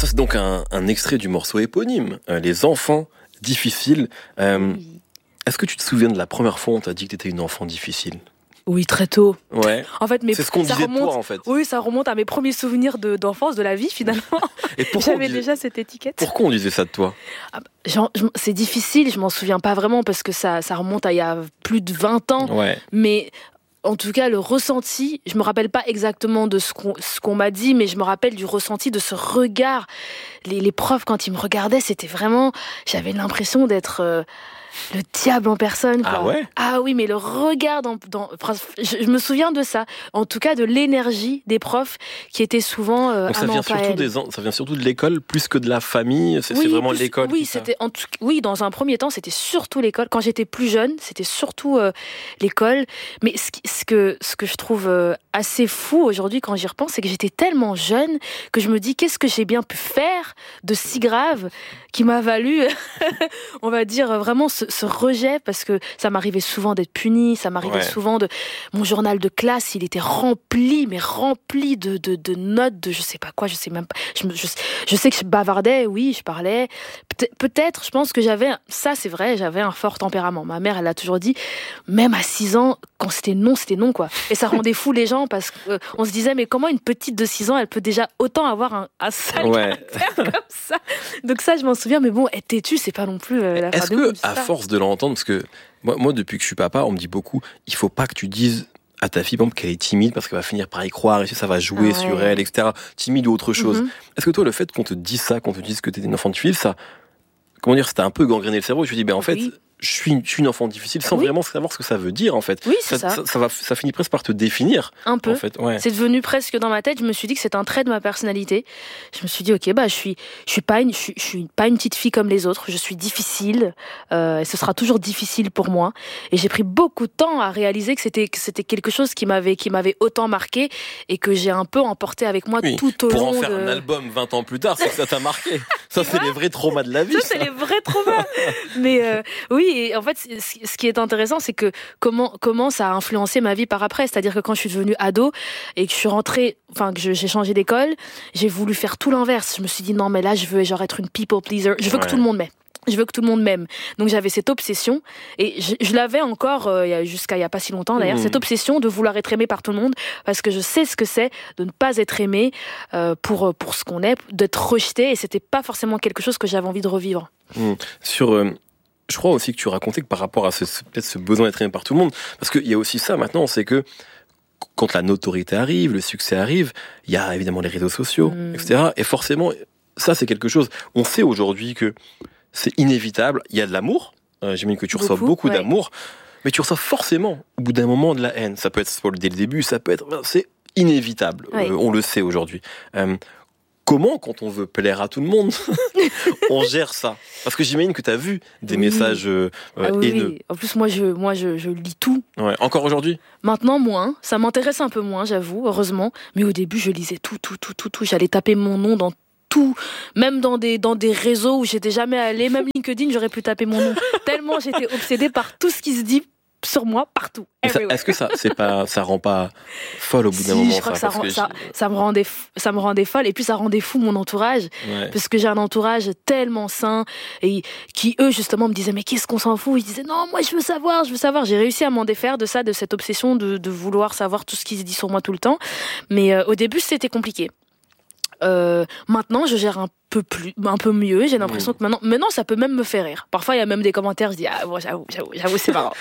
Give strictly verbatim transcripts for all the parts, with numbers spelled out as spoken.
ça c'est donc un, un extrait du morceau éponyme, euh, Les enfants difficiles. Euh, Oui. Est-ce que tu te souviens de la première fois où on t'a dit que t'étais une enfant difficile? Oui, très tôt. Ouais. En fait, mais C'est ce qu'on ça disait de remonte, toi en fait. oui, ça remonte à mes premiers souvenirs de, d'enfance, de la vie finalement. Et pourquoi on, J'avais disait... déjà cette étiquette. pourquoi on disait ça de toi? Ah bah, genre, je- c'est difficile, je m'en souviens pas vraiment parce que ça, ça remonte à il y a plus de vingt ans. Ouais. Mais en tout cas, le ressenti, je me rappelle pas exactement de ce qu'on, ce qu'on m'a dit, mais je me rappelle du ressenti de ce regard. Les, les profs, quand ils me regardaient, c'était vraiment, j'avais l'impression d'être euh, le diable en personne, quoi. Ah ouais? Ah oui, mais le regard dans, dans je, je me souviens de ça. En tout cas, de l'énergie des profs qui était souvent euh, Donc ça ah non, vient, pas surtout elle. des, en- ça vient surtout de l'école plus que de la famille. C'est, c'est vraiment plus- l'école. Oui, qui t'a- c'était en tout- oui, dans un premier temps, c'était surtout l'école. Quand j'étais plus jeune, c'était surtout euh, l'école. Mais ce, qui- ce que ce que je trouve euh, assez fou aujourd'hui quand j'y repense, c'est que j'étais tellement jeune que je me dis qu'est-ce que j'ai bien pu faire de si grave qui m'a valu, on va dire vraiment ce, ce rejet, parce que ça m'arrivait souvent d'être punie, ça m'arrivait Ouais. souvent de mon journal de classe, il était rempli, mais rempli de de, de notes, de je sais pas quoi, je sais même pas. Je, me- je, je sais que je bavardais, oui, je parlais. Peut- Peut-être, je pense que j'avais, ça c'est vrai, j'avais un fort tempérament. Ma mère, elle a toujours dit, même à six ans, quand c'était non, c'était non, quoi. Et ça rendait fou les gens parce qu'on se disait, mais comment une petite de six ans, elle peut déjà autant avoir un, un sale Ouais. caractère comme ça? Donc ça, je m'en souviens, mais bon, être têtu, c'est pas non plus euh, la fin Est-ce du que, monde, c'est à ça. force de l'entendre, parce que moi, moi, depuis que je suis papa, on me dit beaucoup, il faut pas que tu dises à ta fille, par exemple, qu'elle est timide parce qu'elle va finir par y croire et ça va jouer Ah ouais. sur elle, et cetera. Timide ou autre chose. Mhm. Est-ce que toi, le fait qu'on te dise ça, qu'on te dise que t'es une enfant difficile, ça, comment dire, c'était un peu gangréné le cerveau. Je me dis, ben en fait, Oui. je suis, une, je suis une enfant difficile sans Oui. vraiment savoir ce que ça veut dire, en fait. Oui, c'est ça. Ça, ça va, ça finit presque par te définir, Un peu. en fait. Ouais. C'est devenu presque dans ma tête. Je me suis dit que c'est un trait de ma personnalité. Je me suis dit, ok, bah, je suis, je suis pas une, je suis, je suis pas une petite fille comme les autres. Je suis difficile. Euh, et ce sera toujours difficile pour moi. Et j'ai pris beaucoup de temps à réaliser que c'était, que c'était quelque chose qui m'avait, qui m'avait autant marqué et que j'ai un peu emporté avec moi Oui. tout au Pour long en faire de. un album vingt ans plus tard, c'est que ça t'a marqué. Ça, c'est les vrais traumas de la vie. Ça, c'est les vrais traumas. Mais euh, oui, et en fait, c- ce qui est intéressant, c'est que comment, comment ça a influencé ma vie par après. C'est-à-dire que quand je suis devenue ado et que je suis rentrée, enfin, que je- j'ai changé d'école, j'ai voulu faire tout l'inverse. Je me suis dit, non, mais là, je veux genre être une people pleaser. Je veux Ouais. que tout le monde m'aime. Je veux que tout le monde m'aime. Donc j'avais cette obsession, et je, je l'avais encore euh, il y a- jusqu'à il y a pas si longtemps d'ailleurs, Mmh. cette obsession de vouloir être aimé par tout le monde, parce que je sais ce que c'est de ne pas être aimé euh, pour pour ce qu'on est, d'être rejeté, et c'était pas forcément quelque chose que j'avais envie de revivre. Mmh. Sur, euh, je crois aussi que tu racontais que par rapport à ce, ce- peut-être ce besoin d'être aimé par tout le monde, parce qu'il y a aussi ça maintenant, c'est que quand la notoriété arrive, le succès arrive, il y a évidemment les réseaux sociaux, Mmh. et cetera. Et forcément, ça c'est quelque chose. On sait aujourd'hui que c'est inévitable. Il y a de l'amour. Euh, j'imagine que tu reçois Beaucoup, beaucoup ouais. d'amour, mais tu reçois forcément au bout d'un moment de la haine. Ça peut être spoil dès le début, ça peut être, c'est inévitable. Ouais. Euh, on le sait aujourd'hui. Euh, Comment, quand on veut plaire à tout le monde, on gère ça? Parce que j'imagine que tu as vu des Oui. messages euh, Ah oui, haineux. oui. En plus, moi, je, moi, je, je lis tout. Ouais. Encore aujourd'hui? Maintenant, moins. Ça m'intéresse un peu moins, j'avoue, heureusement. Mais au début, je lisais tout, tout, tout, tout, tout. J'allais taper mon nom dans tout. Même dans des, dans des réseaux où j'étais jamais allée. Même LinkedIn, j'aurais pu taper mon nom. Tellement j'étais obsédée par tout ce qui se dit sur moi, partout. Mais ça- everywhere. Est-ce que ça, c'est pas, ça rend pas folle au bout Si, d'un moment? je crois que ça, parce rend- ça, ça me rendait, f- ça me rendait folle. Et puis, ça rendait fou mon entourage. Ouais. Parce que j'ai un entourage tellement sain et qui, eux, justement, me disaient, mais qu'est-ce qu'on s'en fout? Ils disaient, non, moi, je veux savoir, je veux savoir. J'ai réussi à m'en défaire de ça, de cette obsession de, de vouloir savoir tout ce qui se dit sur moi tout le temps. Mais euh, au début, c'était compliqué. Euh, maintenant, je gère un peu plus, un peu mieux. J'ai l'impression Mmh. que maintenant, maintenant, ça peut même me faire rire. Parfois, il y a même des commentaires, je dis, ah, bon, j'avoue, j'avoue, j'avoue, c'est marrant.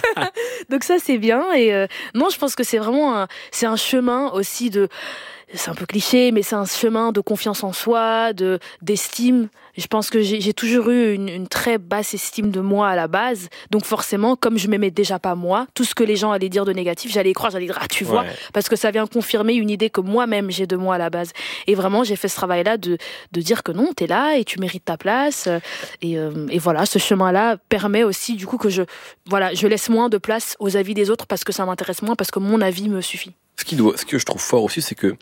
Donc ça, c'est bien. Et euh, non, je pense que c'est vraiment un, c'est un chemin aussi de, c'est un peu cliché, mais c'est un chemin de confiance en soi, de d'estime. Je pense que j'ai, j'ai toujours eu une, une très basse estime de moi à la base. Donc forcément, comme je m'aimais déjà pas moi, tout ce que les gens allaient dire de négatif, j'allais y croire, j'allais dire, ah, tu vois, Ouais. parce que ça vient confirmer une idée que moi-même j'ai de moi à la base. Et vraiment, j'ai fait ce travail-là de, de dire que non, t'es là et tu mérites ta place. Et, euh, et voilà, ce chemin-là permet aussi du coup que je, voilà, je laisse moins de place aux avis des autres parce que ça m'intéresse moins, parce que mon avis me suffit. Ce, qui doit, ce que je trouve fort aussi, c'est que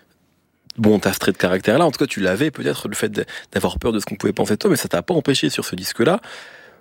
bon, t'as ce trait de caractère-là. En tout cas, tu l'avais peut-être, le fait de- d'avoir peur de ce qu'on pouvait penser de toi, mais ça t'a pas empêché sur ce disque-là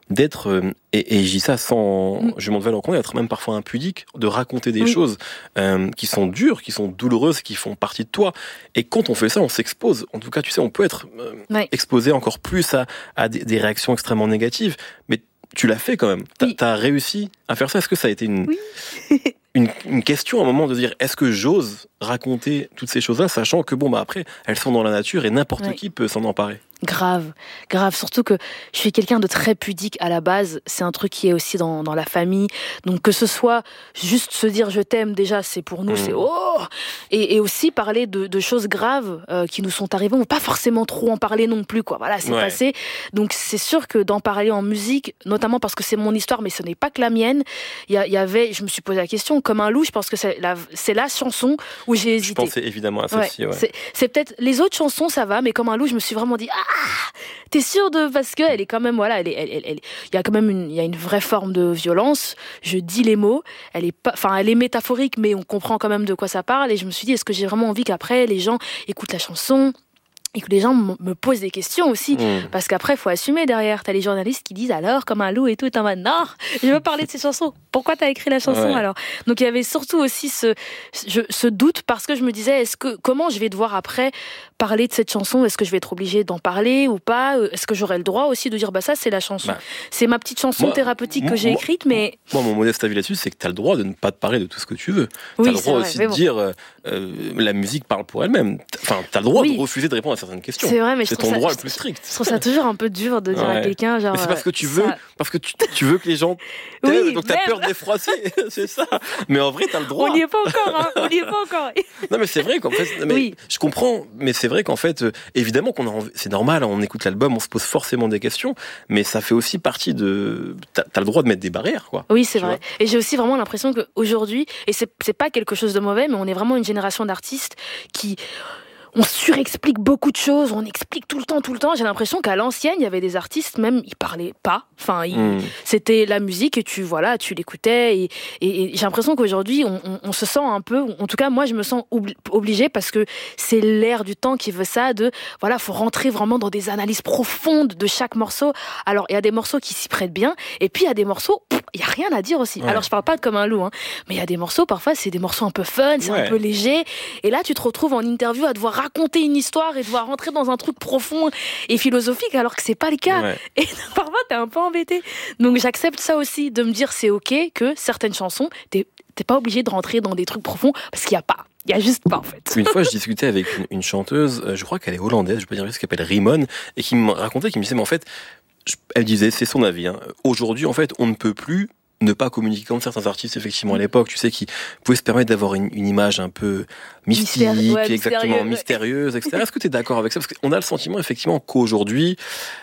d'être, euh, et, et je dis ça sans, Mm. je m'en devais leur compte, d'être même parfois impudique, de raconter des Oui. choses euh, qui sont dures, qui sont douloureuses, qui font partie de toi. Et quand on fait ça, on s'expose. En tout cas, tu sais, on peut être euh, Ouais. exposé encore plus à, à des, des réactions extrêmement négatives. Mais tu l'as fait quand même. T'as, Oui. t'as réussi à faire ça. Est-ce que ça a été une, Oui. une, une question à un moment de dire, est-ce que j'ose raconter toutes ces choses-là, sachant que bon, bah après, elles sont dans la nature et n'importe Ouais. qui peut s'en emparer. Grave, grave. Surtout que je suis quelqu'un de très pudique à la base. C'est un truc qui est aussi dans, dans la famille. Donc que ce soit juste se dire je t'aime, déjà, c'est pour nous, Mmh. c'est oh. Et, et aussi parler de, de choses graves euh, qui nous sont arrivées. On va pas forcément trop en parler non plus, quoi. Voilà, c'est Ouais. passé. Donc c'est sûr que d'en parler en musique, notamment parce que c'est mon histoire, mais ce n'est pas que la mienne. Il y, a- il y avait, je me suis posé la question, comme un loup. Je pense que c'est la, c'est la chanson où j'ai Je hésité. pensais évidemment à Ouais, celle-ci. Ouais. c'est, c'est peut-être les autres chansons ça va, mais comme un loup je me suis vraiment dit ah t'es sûre de, parce que elle est quand même voilà elle est elle, elle, elle- il y a quand même une il y a une vraie forme de violence. Je dis les mots, elle est pas enfin elle est métaphorique mais on comprend quand même de quoi ça parle et je me suis dit est-ce que j'ai vraiment envie qu'après les gens écoutent la chanson et que les gens m- me posent des questions aussi. Mmh. Parce qu'après, il faut assumer derrière. T'as les journalistes qui disent alors, comme un loup et tout, t'es en mode non, je veux parler de ces chansons. Pourquoi t'as écrit la chanson Ouais. alors? Donc il y avait surtout aussi ce, je- ce doute parce que je me disais, est-ce que, comment je vais devoir après parler de cette chanson? Est-ce que je vais être obligée d'en parler ou pas? Est-ce que j'aurai le droit aussi de dire, bah ça, c'est la chanson. Bah, c'est ma petite chanson moi- thérapeutique que j'ai moi- écrite, mais Moi, mon modeste avis là-dessus, c'est que tu as le droit de ne pas te parler de tout ce que tu veux. Tu as oui, le c'est droit vrai, aussi mais de bon. dire euh, euh, la musique parle pour elle-même. Enfin, tu as le droit Oui. de refuser de répondre à certaines questions. C'est vrai, mais je C'est trouve ton ça- droit je- le plus strict. Je trouve ça toujours un peu dur de dire à Ouais. quelqu'un, genre. Mais c'est parce que tu euh, veux, ça- parce que tu, tu veux que les gens t'aiment, Oui, donc t'as merde. peur de les froisser, c'est ça. Mais en vrai, t'as le droit. On n'y est pas encore, hein. On n'y est pas encore. Non, mais c'est vrai qu'en fait, mais Oui. je comprends, mais c'est vrai qu'en fait, euh, évidemment qu'on a envie, c'est normal, on écoute l'album, on se pose forcément des questions, mais ça fait aussi partie de, t'as, t'as le droit de mettre des barrières, quoi. Oui, c'est Tu vrai. vois. Et j'ai aussi vraiment l'impression qu'aujourd'hui, et c'est, c'est pas quelque chose de mauvais, mais on est vraiment une génération d'artistes qui, on surexplique beaucoup de choses, on explique tout le temps, tout le temps. J'ai l'impression qu'à l'ancienne, il y avait des artistes, même, ils parlaient pas. Enfin, ils- Mmh. c'était la musique et tu, voilà, tu l'écoutais. Et, et- et j'ai l'impression qu'aujourd'hui, on, on- on se sent un peu, en tout cas, moi, je me sens obli- obligée parce que c'est l'ère du temps qui veut ça, de, voilà, faut rentrer vraiment dans des analyses profondes de chaque morceau. Alors, il y a des morceaux qui s'y prêtent bien, et puis il y a des morceaux, pff, il y a rien à dire aussi. Ouais. Alors, je parle pas de comme un loup, hein, mais il y a des morceaux, parfois, c'est des morceaux un peu fun, c'est Ouais. un peu léger. Et là, tu te retrouves en interview à devoir raconter une histoire et devoir rentrer dans un truc profond et philosophique, alors que c'est pas le cas. Ouais. Et parfois, t'es un peu embêté. Donc, j'accepte ça aussi, de me dire c'est ok que certaines chansons, t'es, t'es pas obligé de rentrer dans des trucs profonds parce qu'il y a pas. Il y a juste pas, en fait. Une fois, je discutais avec une, une chanteuse, euh, je crois qu'elle est hollandaise, je peux dire, qui s'appelle Rimon, et qui me racontait, qui me disait, mais en fait, je- elle disait, c'est son avis, hein, aujourd'hui, en fait, on ne peut plus ne pas communiquer comme certains artistes, effectivement, à l'époque, tu sais, qui pouvaient se permettre d'avoir une, une image un peu mystique, Mystérieux, ouais, exactement, mystérieux, ouais. mystérieuse, et cetera. Est-ce que tu es d'accord avec ça? Parce qu'on a le sentiment, effectivement, qu'aujourd'hui,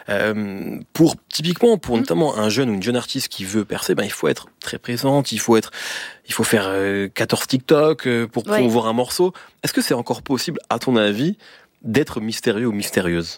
euh, pour, typiquement, pour Mm. notamment un jeune ou une jeune artiste qui veut percer, ben, il faut être très présente, il faut être, il faut faire euh, quatorze TikTok euh, pour Ouais. promouvoir un morceau. Est-ce que c'est encore possible, à ton avis, d'être mystérieux ou mystérieuse?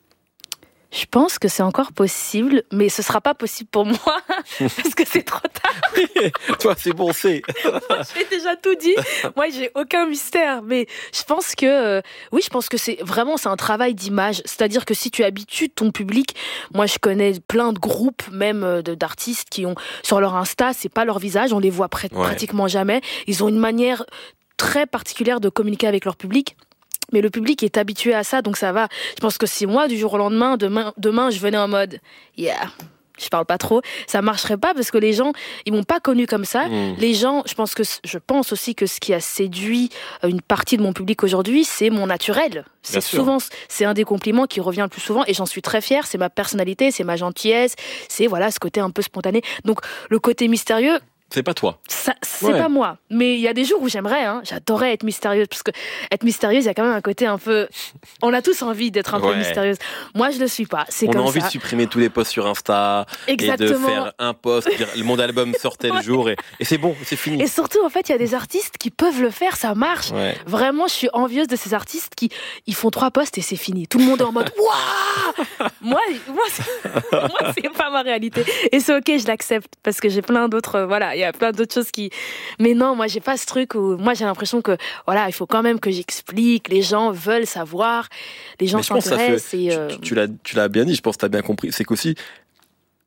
Je pense que c'est encore possible, mais ce sera pas possible pour moi parce que c'est trop tard. Toi, c'est bon, c'est. J'ai déjà tout dit. Moi, j'ai aucun mystère, mais je pense que euh, oui, je pense que c'est vraiment c'est un travail d'image. C'est-à-dire que si tu habitues ton public, moi, je connais plein de groupes, même euh, de, d'artistes qui ont sur leur Insta, c'est pas leur visage, on les voit pr- Ouais. pratiquement jamais. Ils ont une manière très particulière de communiquer avec leur public. Mais le public est habitué à ça, donc ça va. Je pense que si moi, du jour au lendemain, demain, demain je venais en mode « Yeah », je parle pas trop, ça marcherait pas parce que les gens, ils m'ont pas connu comme ça. Mmh. Les gens, je pense que je pense aussi que ce qui a séduit une partie de mon public aujourd'hui, c'est mon naturel. C'est Bien sûr. souvent, c'est un des compliments qui revient le plus souvent et j'en suis très fière. C'est ma personnalité, c'est ma gentillesse, c'est voilà ce côté un peu spontané. Donc le côté mystérieux, C'est pas toi. ça, c'est Ouais. pas moi. Mais il y a des jours où j'aimerais, hein, j'adorais être mystérieuse, parce que être mystérieuse, il y a quand même un côté un peu. On a tous envie d'être un peu Ouais. mystérieuse. Moi, je le suis pas. C'est On a comme envie ça. de supprimer tous les posts sur Insta et de Exactement. faire un post, dire mon album sort tel Ouais. jour et, et c'est bon, c'est fini. Et surtout, en fait, il y a des artistes qui peuvent le faire, ça marche. Ouais. Vraiment, je suis envieuse de ces artistes qui ils font trois posts et c'est fini. Tout le monde est en mode waouh. Moi, moi, c'est, moi, c'est pas ma réalité. Et c'est ok, je l'accepte parce que j'ai plein d'autres. euh, Voilà, il y a plein d'autres choses qui. Mais non, moi, j'ai pas ce truc où moi, j'ai l'impression que voilà, il faut quand même que j'explique. Les gens veulent savoir. Les gens Mais je pense que ça s'intéressent. fait- Et, tu- euh, tu, tu l'as, tu l'as bien dit, je pense que tu as bien compris. C'est qu'aussi,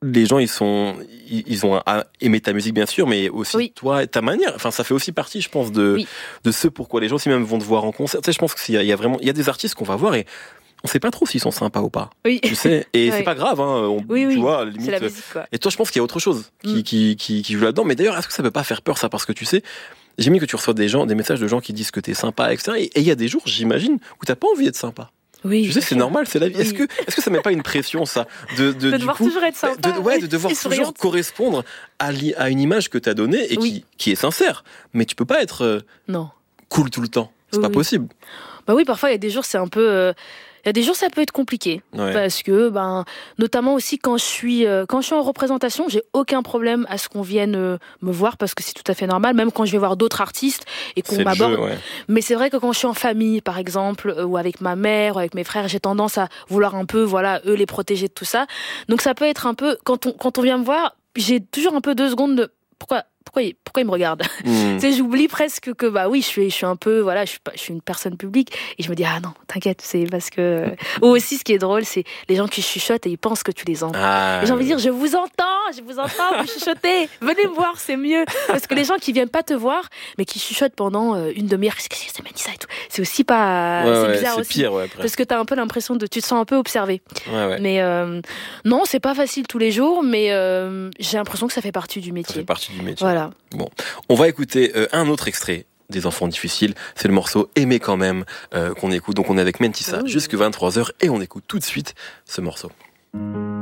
les gens, ils sont, ils, ils ont à aimer ta musique, bien sûr, mais aussi Oui. toi et ta manière. Enfin, ça fait aussi partie, je pense, de, Oui. de ce pourquoi les gens, si même vont te voir en concert. Tu sais, je pense qu'il y a, il y a vraiment, il y a des artistes qu'on va voir et on sait pas trop s'ils sont sympas ou pas. Oui. Tu sais, et Ouais. c'est pas grave, hein. On, Oui, oui. tu vois, à la limite. C'est la musique, quoi. Et toi, je pense qu'il y a autre chose qui, Mm. qui, qui, qui joue là-dedans. Mais d'ailleurs, est-ce que ça peut pas faire peur, ça? Parce que tu sais, j'imagine que tu reçois des gens, des messages de gens qui disent que t'es sympa, et cetera. Et il y a des jours, j'imagine, où t'as pas envie d'être sympa. Oui. Tu sais, c'est normal, c'est la vie. Oui. Est-ce que, est-ce que ça met pas une pression, ça, de, de, De du devoir coup, toujours être sympa. de, ouais, de devoir et toujours souriante. correspondre à, li- à une image que t'as donnée et Oui. qui, qui est sincère. Mais tu peux pas être euh, Non. cool tout le temps. C'est Oui, pas oui. possible. Bah oui, parfois, il y a des jours, c'est un peu. euh, Il y a des jours, ça peut être compliqué. Ouais. Parce que, ben, notamment aussi quand je suis, euh, quand je suis en représentation, j'ai aucun problème à ce qu'on vienne euh, me voir parce que c'est tout à fait normal, même quand je vais voir d'autres artistes et qu'on C'est le m'aborde. jeu, ouais. Mais c'est vrai que quand je suis en famille, par exemple, euh, ou avec ma mère, ou avec mes frères, j'ai tendance à vouloir un peu, voilà, eux les protéger de tout ça. Donc ça peut être un peu, quand on, quand on vient me voir, j'ai toujours un peu deux secondes de pourquoi. Pourquoi il, pourquoi il me regarde? Hmm. Tu sais, j'oublie presque que, bah oui, je suis, je suis un peu, voilà, je suis, pas, je suis une personne publique. Et je me dis, ah non, t'inquiète, c'est parce que. Ou aussi, ce qui est drôle, c'est les gens qui chuchotent et ils pensent que tu les entends. Ah, Et j'ai envie de dire, je vous entends, je vous entends, vous chuchotez. Venez me voir, c'est mieux. Parce que les gens qui viennent pas te voir, mais qui chuchotent pendant euh, une demi-heure, qu'est-ce que c'est, Mélissa et tout. C'est aussi pas. ouais, c'est ouais, bizarre c'est aussi. pire, ouais, après. Parce que t'as un peu l'impression de. Tu te sens un peu observé. Ouais, ouais. Mais euh, non, c'est pas facile tous les jours, mais euh, j'ai l'impression que ça fait partie du Ça métier. fait partie du métier. Voilà. On va écouter euh, un autre extrait des Enfants difficiles. C'est le morceau Aimer quand même euh, qu'on écoute. Donc on est avec Mentissa Ouh. jusque vingt-trois heures et on écoute tout de suite ce morceau.